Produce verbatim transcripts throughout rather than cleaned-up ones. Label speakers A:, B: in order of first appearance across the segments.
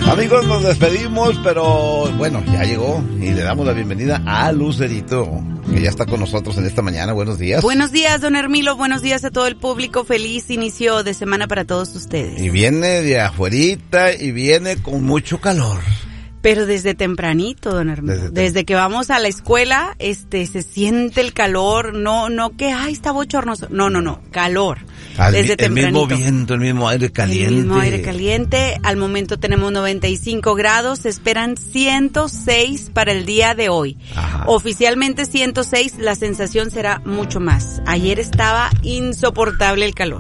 A: Amigos, nos despedimos, pero bueno, ya llegó y le damos la bienvenida a Lucerito, que ya está con nosotros en esta mañana. Buenos días.
B: Buenos días, don Hermilo. Buenos días a todo el público. Feliz inicio de semana para todos ustedes.
A: Y viene de afuerita y viene con mucho calor.
B: Pero desde tempranito, don Hermilo. Desde, desde que vamos a la escuela, este, se siente el calor. No, no que, ay, está bochornoso. No, no, no. Calor.
A: Al,
B: desde
A: el
B: tempranito.
A: mismo viento, el mismo aire caliente.
B: El mismo aire caliente. Al momento tenemos noventa y cinco grados. Se esperan ciento seis para el día de hoy. Ajá. Oficialmente ciento seis. La sensación será mucho más. Ayer estaba insoportable el calor.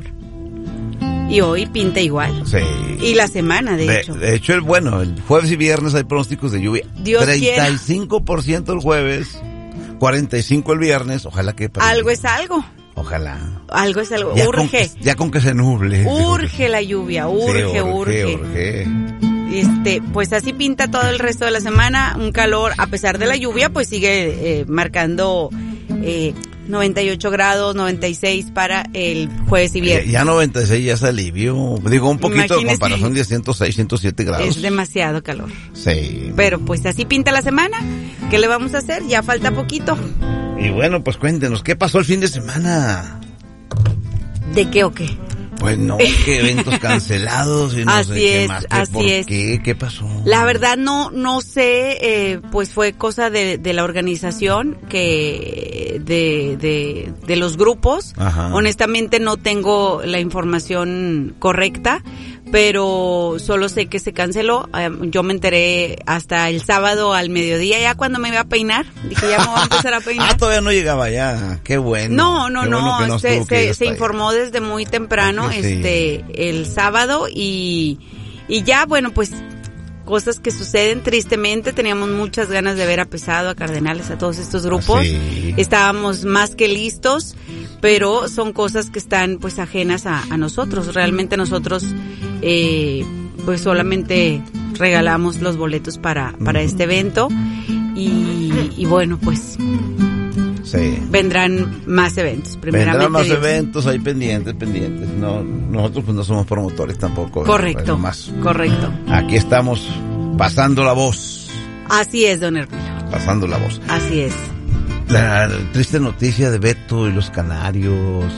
B: Y hoy pinta igual.
A: Sí.
B: Y la semana, de, de hecho.
A: De hecho, el, bueno, el jueves y viernes hay pronósticos de lluvia.
B: Dios
A: treinta y cinco por ciento el jueves, cuarenta y cinco por ciento el viernes. Ojalá que... Para
B: algo es algo.
A: Ojalá.
B: Algo es algo.
A: Ya
B: urge.
A: Con que, ya con que se nuble.
B: Urge la lluvia. Urge,
A: sí, urge,
B: urge.
A: urge.
B: Este, pues así pinta todo el resto de la semana. Un calor, a pesar de la lluvia, pues sigue eh, marcando... Eh, noventa y ocho grados, noventa y seis para el jueves y viernes.
A: Ya, ya noventa y seis ya se alivió. Digo, un poquito de comparación de ciento seis, ciento siete grados.
B: Es demasiado calor.
A: Sí.
B: Pero pues así pinta la semana. ¿Qué le vamos a hacer? Ya falta poquito.
A: Y bueno, pues cuéntenos, ¿qué pasó el fin de semana?
B: ¿De qué o qué?
A: Pues no, que eventos cancelados y no
B: así
A: sé qué
B: es,
A: más. ¿Qué,
B: así
A: por
B: es.
A: qué? ¿Qué pasó?
B: La verdad no no sé, eh, pues fue cosa de, de la organización, que de, de, de los grupos.
A: Ajá.
B: Honestamente no tengo la información correcta, pero solo sé que se canceló. Yo me enteré hasta el sábado al mediodía, ya cuando me iba a peinar. Dije, ya me voy a empezar a peinar.
A: Ah, todavía no llegaba ya. Qué bueno.
B: No, no,
A: Qué
B: no.
A: Bueno no
B: se se, se informó desde muy temprano, sí. este, el sábado y, y ya, bueno, pues cosas que suceden tristemente. Teníamos muchas ganas de ver a Pesado, a Cardenales, a todos estos grupos.
A: Sí.
B: Estábamos más que listos, pero son cosas que están pues ajenas a, a nosotros. Realmente nosotros eh, pues solamente regalamos los boletos para, para este evento y, y bueno, pues
A: sí.
B: vendrán más eventos.
A: Vendrán más
B: Dios.
A: eventos ahí pendientes, pendientes. No, nosotros pues no somos promotores tampoco.
B: Correcto,
A: más.
B: correcto.
A: Aquí estamos pasando la voz.
B: Así es, don Hermilo.
A: Pasando la voz.
B: Así es.
A: La triste noticia de Beto y los Canarios,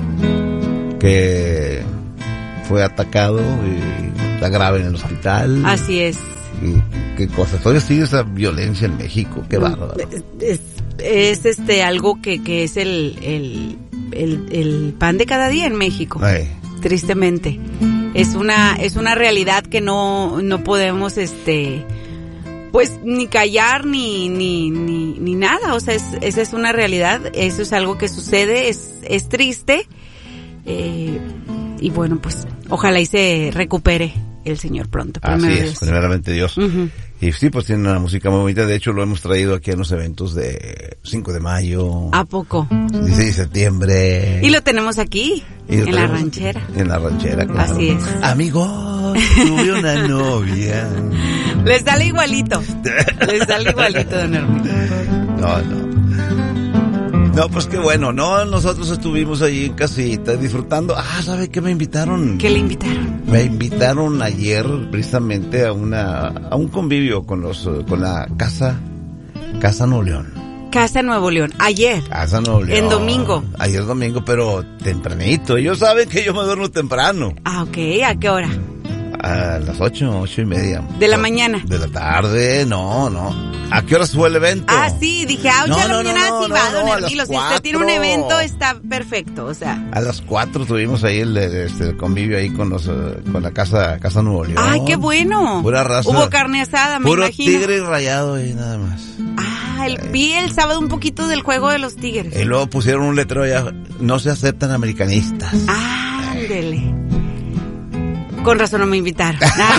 A: que fue atacado y está grave en el hospital.
B: Así es.
A: Y qué cosa. Todavía sigue esa violencia en México. Qué bárbaro.
B: Es, es este algo que, que es el, el, el, el pan de cada día en México.
A: Ay.
B: Tristemente. Es una, es una realidad que no, no podemos, este, pues, ni callar ni, ni, ni, ni nada. O sea, es, esa es una realidad. Eso es algo que sucede. Es, es triste. Eh, y bueno, pues, ojalá y se recupere el Señor pronto.
A: Así es,
B: Dios.
A: primeramente Dios.
B: Uh-huh.
A: Y sí, pues tiene una música muy bonita. De hecho, lo hemos traído aquí en los eventos de cinco de mayo.
B: ¿A poco?
A: dieciséis de septiembre.
B: Y lo tenemos aquí,
A: y lo
B: en la ranchera.
A: En la ranchera, claro.
B: Así es.
A: Amigo, tuve una novia.
B: Les sale igualito. Les sale igualito, don Hermilo.
A: No, no. No, pues qué bueno, ¿no? Nosotros estuvimos allí en casita disfrutando. Ah, ¿sabe qué me invitaron?
B: ¿Qué le invitaron?
A: Me invitaron ayer precisamente a una a un convivio con los con la Casa Casa Nuevo León.
B: Casa Nuevo León, ayer.
A: Casa Nuevo León.
B: En domingo.
A: Ayer domingo, pero tempranito. Ellos saben que yo me duermo temprano.
B: Ah, ok. ¿A qué hora?
A: A las ocho, ocho y media.
B: ¿De la mañana?
A: De la tarde, no, no. ¿A qué hora fue el evento?
B: Ah, sí, dije, ah, ocho
A: no,
B: de la
A: no,
B: mañana
A: no,
B: sí
A: no,
B: va,
A: no,
B: don
A: no,
B: Hermilo. Si
A: cuatro.
B: usted tiene un evento, está perfecto, o sea.
A: A las cuatro tuvimos ahí el, este, el convivio ahí con los, con la casa, casa Nuevo León.
B: Ay, qué bueno.
A: Pura raza.
B: Hubo carne asada, me
A: Puro
B: imagino.
A: tigre y rayado ahí nada más.
B: Ah, el, vi el sábado un poquito del juego de los tigres.
A: Y luego pusieron un letrero allá, no se aceptan americanistas.
B: Ah, ándele. Con razón no me invitaron.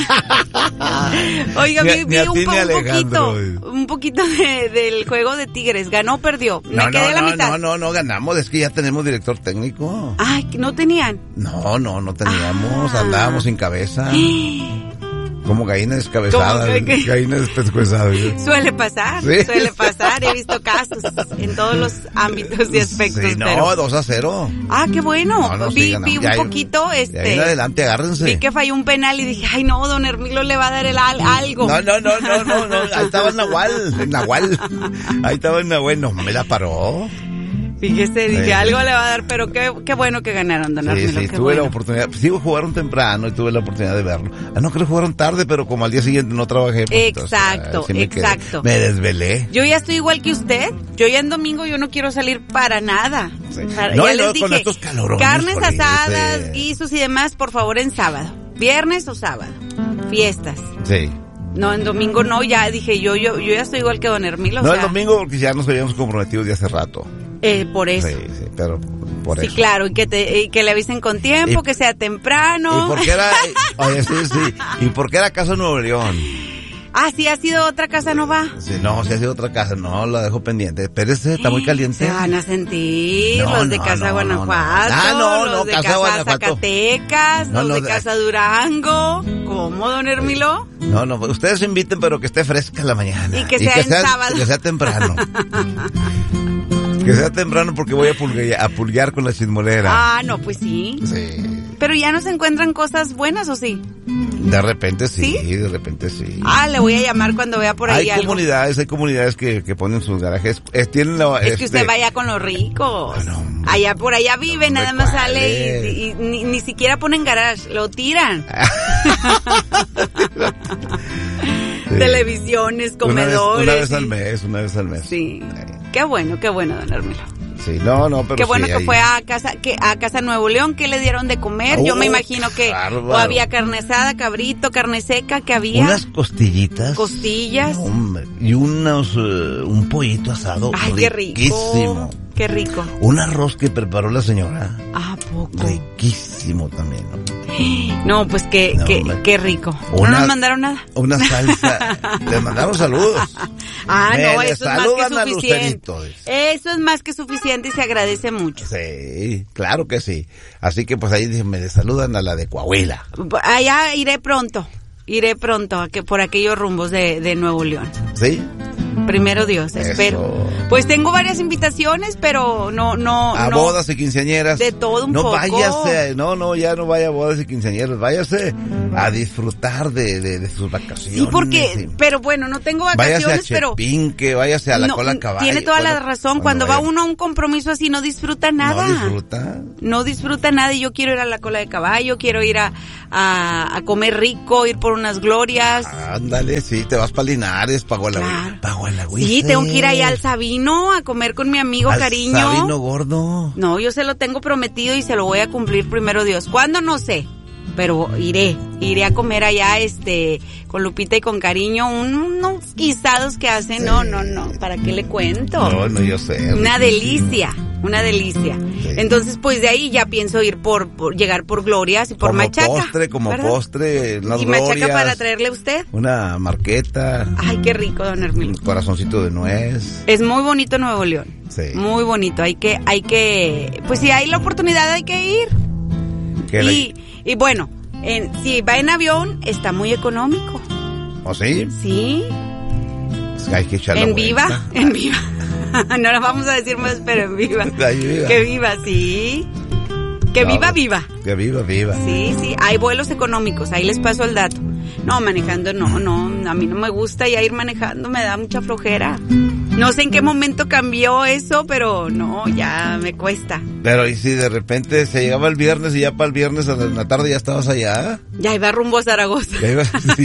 B: Oiga, vi, vi un, po, un poquito, un poquito de, del juego de Tigres. ¿Ganó o perdió? Me
A: no,
B: quedé
A: no,
B: a la
A: no,
B: mitad.
A: no, no, no ganamos. Es que ya tenemos director técnico.
B: Ay, ¿no tenían?
A: No, no, no teníamos.
B: Ah.
A: Andábamos sin cabeza. Como gallina descabezada,
B: ¿Cómo que-
A: gallina despescuezada.
B: Suele pasar,
A: Sí.
B: suele pasar. He visto casos en todos los ámbitos y aspectos.
A: Sí, no,
B: pero...
A: dos a cero.
B: Ah, qué bueno.
A: No, no,
B: vi
A: sí, ganamos.
B: vi un
A: Ya ahí-
B: poquito,
A: De ahí
B: este...
A: en adelante, agárrense.
B: Vi que falló un penal y dije, ay no, don Hermilo le va a dar el al- algo.
A: No, no, no, no, no, no, ahí estaba el Nahual, el Nahual. Ahí estaba el Nahual, no me la paró.
B: Fíjese, dije,
A: Sí.
B: algo le va a dar, pero qué, qué bueno que ganaron, don
A: Sí,
B: Hermilo,
A: sí,
B: qué
A: tuve la
B: bueno.
A: oportunidad. Sí, jugaron temprano y tuve la oportunidad de verlo. Ah, no, creo que jugaron tarde, pero como al día siguiente no trabajé. Pues,
B: Exacto,
A: entonces, sí me quedé.
B: exacto.
A: Me desvelé.
B: Yo ya estoy igual que usted. Yo ya en domingo yo no quiero salir para nada.
A: Sí.
B: Para-
A: No,
B: ya
A: y luego
B: les
A: con
B: dije,
A: estos calorones,
B: carnes
A: olvídese.
B: asadas, guisos y demás, por favor en sábado. Viernes o sábado. Fiestas.
A: Sí.
B: No, en domingo no, ya dije yo, yo, yo ya estoy igual que don Hermilo. o
A: No,
B: sea,
A: el domingo porque ya nos habíamos comprometido de hace rato.
B: eh, por eso.
A: Sí, sí, pero por
B: Sí,
A: eso.
B: claro, y que, te, y que le avisen con tiempo,
A: Y-
B: que sea temprano.
A: ¿Y por qué era, oye, sí, sí, y por qué era Casa Nuevo León?
B: Ah, sí, ha sido otra casa, ¿no va?
A: Sí, no, si ha sido otra casa, no, la dejo pendiente. Espérese, está muy caliente.
B: Se van a sentir
A: No,
B: los de
A: no,
B: Casa
A: no, no,
B: Guanajuato,
A: no. Ah, no,
B: los
A: no,
B: de
A: Casa
B: Casa,
A: Guanajuato.
B: Zacatecas,
A: No,
B: los
A: no,
B: de
A: de-
B: Casa Durango. ¿Cómo, don Hermilo?
A: No, no, ustedes inviten, pero que esté fresca en la mañana.
B: Y que sea en sábado.
A: Que sea temprano. Que sea temprano porque voy a pulguear, a pulguear con la chismolera.
B: Ah, no, pues sí.
A: Sí.
B: Pero ya no se encuentran cosas buenas, ¿o sí?
A: De repente sí,
B: ¿Sí?
A: de repente sí.
B: Ah, le voy a llamar cuando vea por ahí
A: hay
B: algo.
A: comunidades, hay comunidades que, que ponen sus garajes. Eh, tienen la,
B: Es que
A: este,
B: usted vaya con los ricos.
A: Ah, no, hombre.
B: Allá por allá vive,
A: No,
B: nada
A: hombre,
B: más
A: ¿cuál
B: sale y,
A: es?
B: y ni, ni siquiera ponen garage, lo tiran.
A: Sí.
B: Televisiones,
A: Una vez,
B: comedores.
A: una vez
B: y-
A: al mes, una vez al mes.
B: Sí. Qué bueno, qué bueno, don Hermilo.
A: Sí, no, no, pero
B: Qué bueno
A: sí,
B: que
A: ahí-
B: fue a casa, que a casa Nuevo León, ¿qué le dieron de comer? Yo
A: Oh,
B: me imagino que
A: bárbaro.
B: o había carne asada, cabrito, carne seca, que había
A: Unas costillitas.
B: costillas.
A: No, hombre, y unos, eh, un pollito asado.
B: Ay, qué rico.
A: Riquísimo.
B: Qué rico.
A: Un arroz que preparó la señora.
B: ¿A poco?
A: Riquísimo también, ¿no?
B: No, pues qué,
A: No,
B: qué,
A: hombre.
B: qué rico.
A: Una-
B: No nos mandaron nada.
A: Una salsa. Les mandaron saludos.
B: Ah,
A: Me
B: no,
A: le
B: eso es más
A: saludan
B: que
A: a
B: suficiente.
A: Lucerito, dice.
B: Eso es más que suficiente y se agradece mucho.
A: Sí, claro que sí. Así que pues ahí dije, me le saludan a la de Coahuila.
B: Allá iré pronto. Iré pronto a que por aquellos rumbos de, de Nuevo León.
A: ¿Sí?
B: Primero Dios,
A: Eso.
B: espero. Pues tengo varias invitaciones, pero no, no,
A: A
B: no.
A: bodas y quinceañeras.
B: De todo un
A: no
B: poco.
A: váyase, no, no, ya no vaya a bodas y quinceañeras, váyase a disfrutar de, de, de sus vacaciones.
B: Sí, porque,
A: Sí.
B: pero bueno, no tengo
A: Váyase a
B: vacaciones, pero
A: Chepinque, váyase a la
B: no,
A: cola caballo.
B: tiene toda la
A: Cuando-
B: razón. Cuando va
A: vaya-
B: uno a un compromiso así, no disfruta nada.
A: No disfruta.
B: No disfruta nada y yo quiero ir a la cola de caballo, quiero ir a, a, a comer rico, ir por unas glorias.
A: Ándale, sí, te vas para Linares, para Guadalajara.
B: Claro.
A: Pa' Guadalajara.
B: Sí, tengo que ir allá al Sabino a comer con mi amigo
A: Al
B: Cariño.
A: Sabino Gordo.
B: No, yo se lo tengo prometido y se lo voy a cumplir primero Dios. ¿Cuándo? No sé. Pero iré, iré a comer allá, este, con Lupita y con Cariño, un- unos guisados que hacen.
A: Sí.
B: No, no, no, ¿para qué le cuento?
A: No, no, yo sé.
B: Una delicia, una delicia.
A: Sí.
B: Entonces, pues de ahí ya pienso ir por, por llegar por Glorias y por
A: como
B: Machaca.
A: postre, como
B: ¿verdad?
A: postre, unas
B: Y Machaca
A: glorias,
B: para traerle a usted.
A: una marqueta,
B: Ay, qué rico, don
A: un
B: Hermilo.
A: corazoncito de nuez.
B: Es muy bonito Nuevo León.
A: Sí.
B: Muy bonito. Hay que, hay que, pues si hay la oportunidad hay que ir.
A: Que la-
B: Y, y bueno, en, si va en avión, está muy económico.
A: ¿O sí?
B: Sí.
A: Pues hay que echar la
B: En viva,
A: vuelta.
B: en viva. No lo vamos a decir más, pero en viva.
A: Ay, viva.
B: Que viva, sí. Que
A: No,
B: viva,
A: pues,
B: viva.
A: Que viva, viva.
B: Sí, sí, hay vuelos económicos, ahí les paso el dato. No, manejando no, no, a mí no me gusta ya ir manejando, me da mucha flojera. No sé en qué momento cambió eso, pero no, ya me cuesta.
A: Pero y si de repente se llegaba el viernes y ya para el viernes a la, en la tarde ya estabas allá.
B: Ya iba rumbo a Zaragoza.
A: Ya ibas, sí.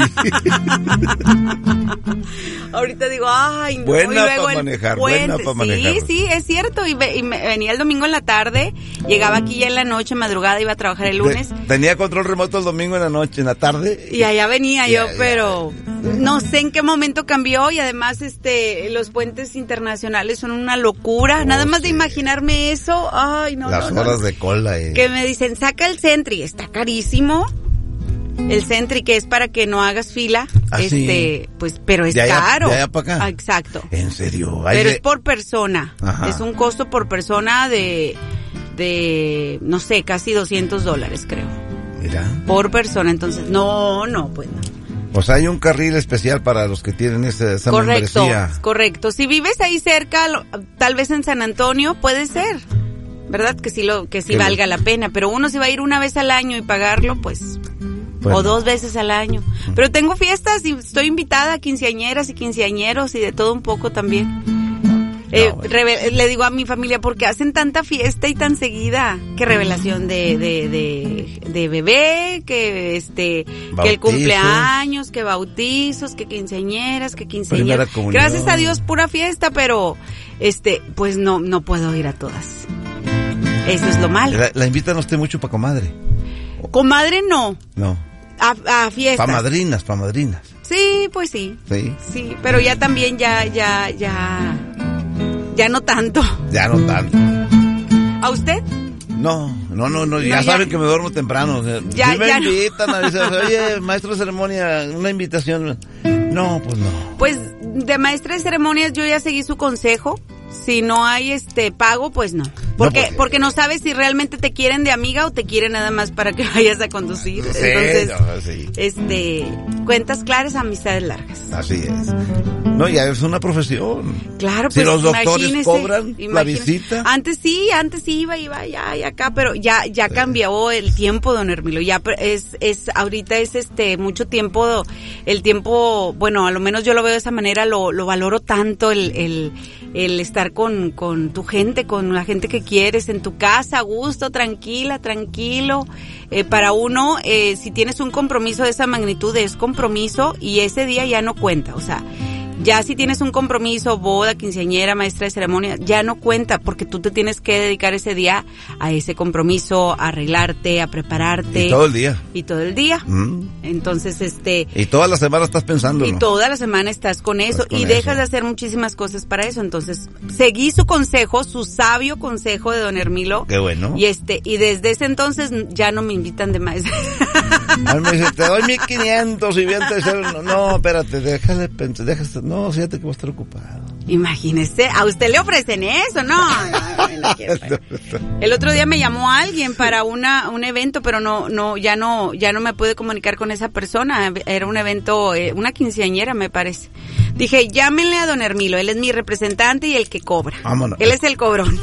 B: Ahorita digo, ay, no.
A: Buena
B: y luego
A: pa'
B: el
A: manejar,
B: puente.
A: buena pa' manejar.
B: Sí, sí, es cierto. Y, ve- y me- venía el domingo en la tarde, llegaba aquí ya en la noche, madrugada, iba a trabajar el lunes.
A: Te- tenía control remoto el domingo en la noche, en la tarde.
B: Y allá venía
A: Ya,
B: yo,
A: ya.
B: pero no sé en qué momento cambió y además este los puentes internacionales son una locura.
A: Oh,
B: Nada más de
A: sí.
B: imaginarme eso, ay, no,
A: Las
B: no, no,
A: horas
B: no.
A: de cola. Y...
B: Que me dicen, saca el Sentry, está carísimo. El Sentry que es para que no hagas fila,
A: Ah, sí.
B: este, pues, pero es
A: De allá-
B: caro.
A: de allá pa' acá.
B: Ah, exacto.
A: En serio. Hay
B: Pero
A: de-
B: es por persona.
A: Ajá.
B: Es un costo por persona de, de, no sé, casi doscientos dólares, creo.
A: Mira.
B: Por persona. Entonces, no, no, pues no.
A: O sea, hay un carril especial para los que tienen esa, esa
B: correcto,
A: membresía.
B: Correcto. Si vives ahí cerca, lo, tal vez en San Antonio, puede ser. ¿Verdad? Que sí, lo, que sí que valga lo... la pena. Pero uno si va a ir una vez al año y pagarlo, pues... Bueno. O dos veces al año. Pero tengo fiestas y estoy invitada a quinceañeras y quinceañeros y de todo un poco también. No, eh, bueno. reve- le digo a mi familia, ¿por qué hacen tanta fiesta y tan seguida? Que revelación de, de, de, de bebé, que este, bautizos. Que el cumpleaños, que bautizos, que quinceañeras, que quinceañeras. Gracias a Dios, pura fiesta, pero este, pues no, no puedo ir a todas. Eso es lo malo.
A: La, la invitan a usted mucho para comadre.
B: Comadre no.
A: No.
B: A, a fiestas.
A: Pa' madrinas, pa' madrinas.
B: Sí, pues sí.
A: Sí.
B: Sí, pero ya también ya, ya, ya, ya no tanto.
A: Ya no tanto.
B: ¿A usted?
A: No, no, no, no, ya, no, ya saben que me duermo temprano. O sea,
B: ya,
A: sí me
B: ya
A: invitan
B: no.
A: a veces, oye, maestro de ceremonia, una invitación. No, pues no.
B: Pues de maestra de ceremonias yo ya seguí su consejo. Si no hay este pago, pues no. Porque, no, porque, porque no sabes si realmente te quieren de amiga o te quieren nada más para que vayas a conducir.
A: Sí,
B: Entonces,
A: no, sí.
B: este, cuentas claras, amistades largas.
A: Así es. No, ya es una profesión.
B: Claro, pues
A: si los doctores
B: imagínese,
A: cobran
B: imagínese.
A: La visita.
B: Antes sí, antes sí iba, iba, ya, y acá, pero ya, ya sí. Cambió el tiempo, don Hermilo. Ya es, es, ahorita es este, mucho tiempo, el tiempo, bueno, a lo menos yo lo veo de esa manera, lo, lo valoro tanto el, el, el estar con, con tu gente, con la gente que quieres, en tu casa, a gusto, tranquila, tranquilo. Eh, para uno, eh, si tienes un compromiso de esa magnitud, es compromiso y ese día ya no cuenta, o sea, ya si tienes un compromiso, boda, quinceañera, maestra de ceremonia, ya no cuenta porque tú te tienes que dedicar ese día a ese compromiso, a arreglarte, a prepararte.
A: Y todo el día.
B: Y todo el día. Mm. Entonces, este...
A: Y toda la semana estás pensando.
B: Y
A: ¿no?
B: toda la semana estás con eso
A: estás con
B: y
A: eso.
B: Dejas de hacer muchísimas cosas para eso. Entonces, seguí su consejo, su sabio consejo de don Hermilo.
A: Qué bueno.
B: Y este, y desde ese entonces ya no me invitan de maestra.
A: A mí me dice, te doy mil quinientos y bien te dice, no, no, espérate, déjale pensar, déjate, no, fíjate que voy a estar ocupado.
B: Imagínese, a usted le ofrecen eso, ¿no? no, no, no El otro día me llamó alguien para una un evento, pero no no ya no ya no me pude comunicar con esa persona. Era un evento, eh, una quinceañera, me parece. Dije, llámenle a don Hermilo, él es mi representante y el que cobra.
A: Vámonos.
B: Él es el cobrón.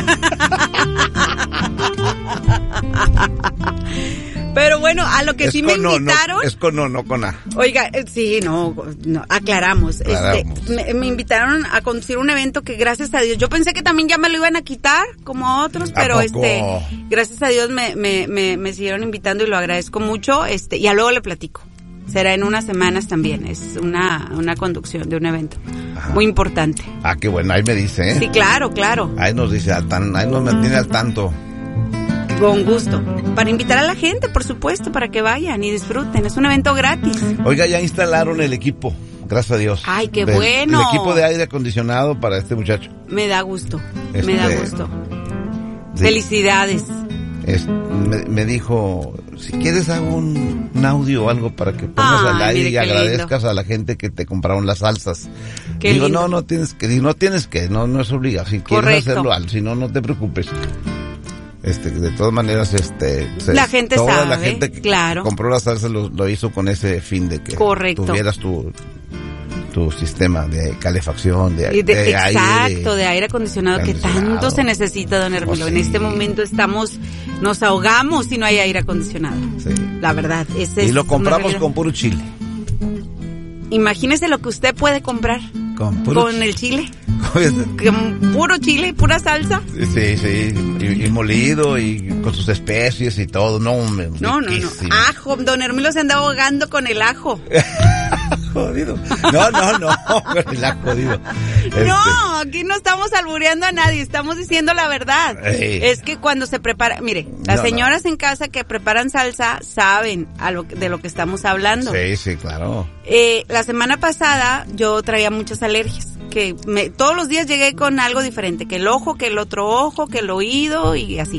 B: Pero bueno, a lo que
A: es
B: sí
A: con,
B: me invitaron...
A: No, no, es con no, no con A.
B: Oiga, sí, no, no aclaramos.
A: aclaramos.
B: Este, me, me invitaron a conducir un evento que gracias a Dios, yo pensé que también ya me lo iban a quitar, como a otros, pero
A: ¿A
B: este, gracias a Dios me, me, me, me siguieron invitando y lo agradezco mucho, este, y ya luego le platico. Será en unas semanas también, es una, una conducción de un evento. Ajá. Muy importante.
A: Ah, qué bueno, ahí me dice, ¿eh?
B: Sí, claro, claro.
A: Ahí nos dice, al tan, ahí nos mantiene al tanto.
B: Con gusto. Para invitar a la gente, por supuesto, para que vayan y disfruten. Es un evento gratis.
A: Oiga, ya instalaron el equipo, gracias a Dios.
B: Ay, qué
A: Del,
B: bueno.
A: El equipo de aire acondicionado para este muchacho.
B: Me da gusto,
A: este,
B: me da gusto. Sí. Felicidades.
A: Es, me, me dijo, si quieres hago un, un audio o algo para que pongas ah, al aire y agradezcas lindo. A la gente que te compraron las salsas.
B: Qué
A: digo,
B: lindo.
A: no, no tienes que, no tienes que, no, no es obligado. Si quieres
B: Correcto.
A: hacerlo, si no, no te preocupes. Este, de todas maneras, este,
B: la gente
A: toda
B: sabe,
A: la gente que
B: claro.
A: compró la salsa lo, lo hizo con ese fin de que
B: Correcto.
A: Tuvieras tu, tu sistema de calefacción, de,
B: de, de
A: exacto,
B: aire. Exacto, de aire acondicionado, acondicionado que tanto se necesita, don Hermilo. Oh, sí. En este momento estamos, nos ahogamos si no hay aire acondicionado.
A: Sí.
B: La verdad. Ese
A: y
B: es
A: lo compramos con puro chile.
B: Imagínese lo que usted puede comprar.
A: Con, puro
B: con el chile. Con puro chile y pura salsa.
A: Sí, sí, y, y molido y con sus especies y todo. No, me,
B: no, no, no. Ajo, don Hermilo se anda ahogando con el ajo.
A: Jodido. No, no, no, con el ajo jodido. Este.
B: No, aquí no estamos albureando a nadie, estamos diciendo la verdad.
A: Ey.
B: Es que cuando se prepara, mire, las
A: no,
B: señoras
A: no.
B: en casa que preparan salsa saben a lo, de lo que estamos hablando.
A: Sí, sí, claro.
B: Eh, la semana pasada yo traía muchas alergias, que me, todos los días llegué con algo diferente, que el ojo, que el otro ojo, que el oído y así.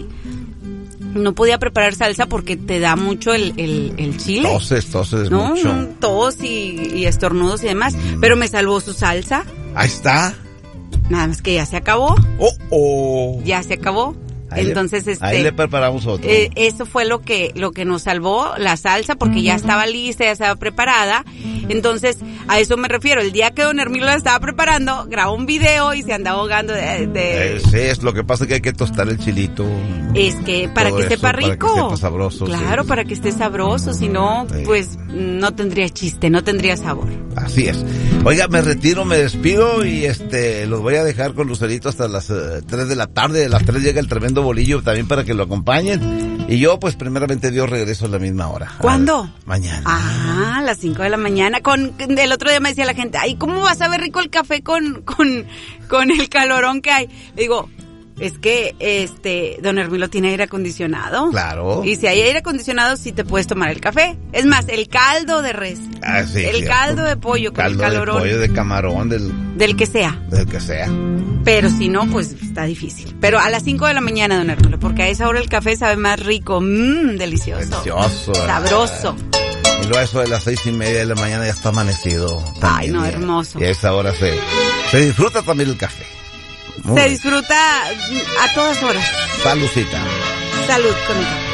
B: No podía preparar salsa porque te da mucho el, el, el chile.
A: Toses, toses
B: ¿no?
A: mucho.
B: Tos y, y estornudos y demás. Mm. Pero me salvó su salsa.
A: Ahí está.
B: Nada más que ya se acabó.
A: Oh, oh.
B: Ya se acabó.
A: Ahí
B: Entonces,
A: le,
B: este,
A: ahí le preparamos otro.
B: Eh, eso fue lo que lo que nos salvó, la salsa, porque ya estaba lista, ya estaba preparada. Entonces, a eso me refiero. El día que don Hermilo la estaba preparando, grabó un video y se andaba ahogando de... de...
A: Eh, sí, es lo que pasa es que hay que tostar el chilito.
B: Es que para que
A: eso,
B: sepa rico.
A: Para que sepa sabroso.
B: Claro,
A: sí.
B: para que esté sabroso. Si no, sí. pues no tendría chiste, no tendría sabor.
A: Así es. Oiga, me retiro, me despido y este los voy a dejar con Lucerito hasta las uh, tres de la tarde. A las tres llega el tremendo bolillo también para que lo acompañen. Y yo, pues, primeramente Dios, regreso a la misma hora.
B: ¿Cuándo?
A: A, mañana.
B: Ah, a las cinco de la mañana. Con el otro día me decía la gente, ay, ¿cómo vas a ver rico el café con, con, con el calorón que hay? Le digo, es que este don Hermilo tiene aire acondicionado.
A: Claro.
B: Y si hay aire acondicionado, sí te puedes tomar el café. Es más, el caldo de res.
A: Ah, sí,
B: el
A: cierto.
B: caldo de pollo con
A: caldo
B: el calorón.
A: de pollo, de camarón, del...
B: Del que sea.
A: Del que sea.
B: Pero si no, pues está difícil. Pero a las cinco de la mañana, don Hermilo, porque a esa hora el café sabe más rico. Mmm, delicioso.
A: Delicioso.
B: Sabroso.
A: Y luego eso de las seis y media de la mañana ya está amanecido. También,
B: ay, no,
A: ya.
B: hermoso.
A: Y a esa hora se, se disfruta también el café. Muy
B: se
A: bien.
B: disfruta a todas horas.
A: Saludcita.
B: Salud con el café.